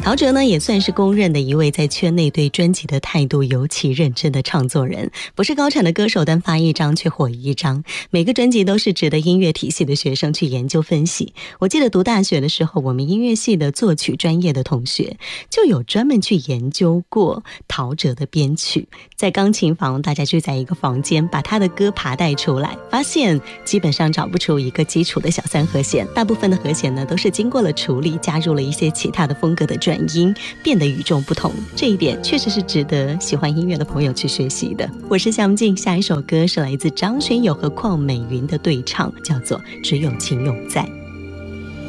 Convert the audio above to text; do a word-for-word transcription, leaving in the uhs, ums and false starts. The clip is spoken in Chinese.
陶喆呢也算是公认的一位在圈内对专辑的态度尤其认真的唱作人，不是高产的歌手，但发一张却火一张。每个专辑都是值得音乐体系的学生去研究分析。我记得读大学的时候，我们音乐系的作曲专业的同学就有专门去研究过陶喆的编曲。在钢琴房，大家聚在一个房间，把他的歌爬带出来，发现基本上找不出一个基础的小三和弦，大部分的和弦呢都是经过了处理，加入了一些其他的风格的转音，变得与众不同。这一点确实是值得喜欢音乐的朋友去学习的。我是夏木静，下一首歌是来自张学友和邝美云的对唱，叫做《只有情永在》。